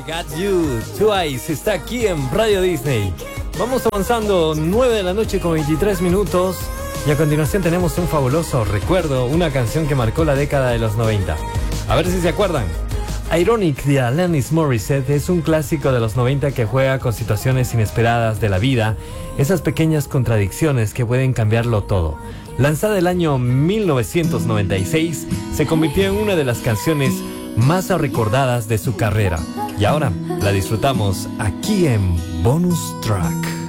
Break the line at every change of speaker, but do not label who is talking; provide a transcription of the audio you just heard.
Got You, Twice, está aquí en Radio Disney. Vamos avanzando, 9 de la noche con 23 minutos. Y a continuación tenemos un fabuloso recuerdo, una canción que marcó la década de los 90. A ver si se acuerdan. Ironic de Alanis Morissette es un clásico de los 90 que juega con situaciones inesperadas de la vida, esas pequeñas contradicciones que pueden cambiarlo todo. Lanzada el año 1996, se convirtió en una de las canciones más recordadas de su carrera. Y ahora la disfrutamos aquí en Bonus Track.